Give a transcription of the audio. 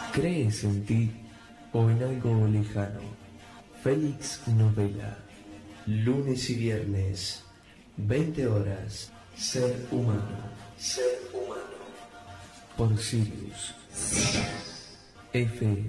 ¿Crees en ti o en algo lejano? Félix Novela. Lunes y viernes, 20 horas. Ser humano. Ser humano. Por Sirius FM.